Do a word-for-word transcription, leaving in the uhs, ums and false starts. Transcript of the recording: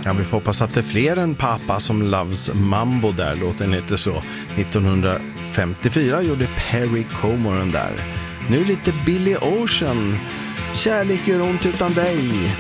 Ja, vi får hoppas att det är fler än pappa som loves mambo där, låten heter så. nittonhundrafemtiofyra gjorde Perry Como den där. Nu lite Billy Ocean. Kärlek gör ont utan dig.